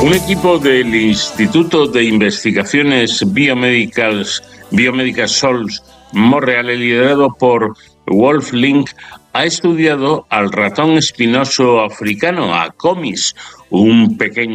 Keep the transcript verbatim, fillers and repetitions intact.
Un equipo del Instituto de Investigaciones Biomédicas, Biomédicas Sols Montreal, liderado por Wolf Link, ha estudiado al ratón espinoso africano, a Comis, un pequeño